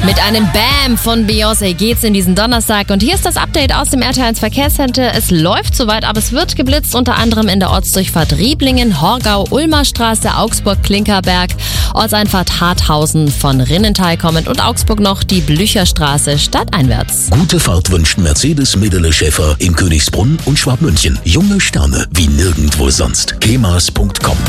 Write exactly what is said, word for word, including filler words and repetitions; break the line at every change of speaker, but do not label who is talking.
Mit einem Bam von Beyoncé geht's in diesen Donnerstag. Und hier ist das Update aus dem R T eins Verkehrscenter. Es läuft soweit, aber es wird geblitzt, unter anderem in der Ortsdurchfahrt Rieblingen, Horgau, Ulmer Straße, Augsburg, Klinkerberg, Ortseinfahrt Harthausen von Rinnenthal kommend und Augsburg noch die Blücherstraße stadteinwärts.
Gute Fahrt wünscht Mercedes Medele Schäfer in Königsbrunn und Schwabmünchen. Junge Sterne wie nirgendwo sonst. kemas punkt com